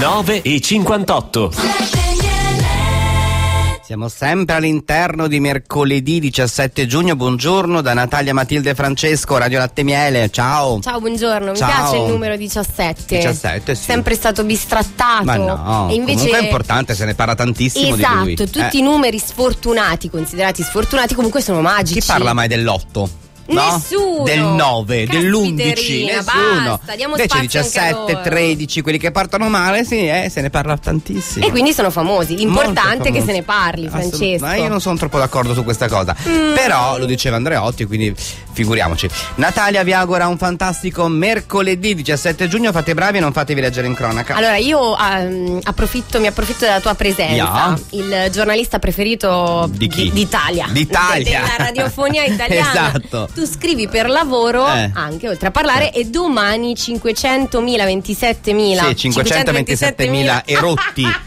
9:58. Siamo sempre all'interno di mercoledì 17 giugno. Buongiorno da Natalia, Matilde e Francesco, Radio Latte Miele. Ciao. Ciao, buongiorno. Mi piace il numero 17. 17, sì. Sempre stato bistrattato. Ma no, e invece comunque è importante, se ne parla tantissimo di lui. Esatto, tutti i numeri sfortunati, considerati sfortunati, comunque sono magici. Chi parla mai dell'8? No? Nessuno. Del 9, dell'11, nessuno. Basta, diamo invece spazio 17, 13, quelli che partono male, sì, se ne parla tantissimo. E quindi sono famosi. L'importante è che se ne parli, Francesco. Francesco. Ma io non sono troppo d'accordo su questa cosa. Però lo diceva Andreotti, quindi figuriamoci. Natalia vi augura un fantastico mercoledì 17 giugno. Fate bravi e non fatevi leggere in cronaca. Allora io mi approfitto della tua presenza. Il giornalista preferito di chi? d'Italia. D'Italia. Della radiofonia italiana. Esatto. Tu scrivi per lavoro anche, oltre a parlare, e domani 500.000, 27.000. Sì, 527.000 erotti